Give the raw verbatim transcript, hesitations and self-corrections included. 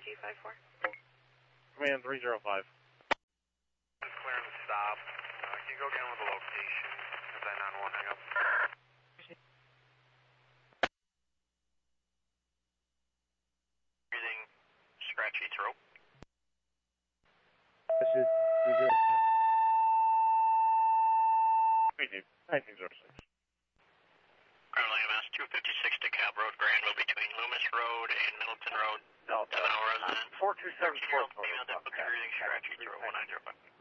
G five four. Command three zero five. Clearing the stop. Uh, can you go down with the location? Is that nine one hang up? Breathing scratchy throat. This is three zero five. nineteen zero six. Ground I M S two fifty-six DeKalb Road, Granville, between Loomis Road and Middleton Road. Delta. Seven hour resident. four two seven four. Female difficulty breathing scratchy throat one nine zero five.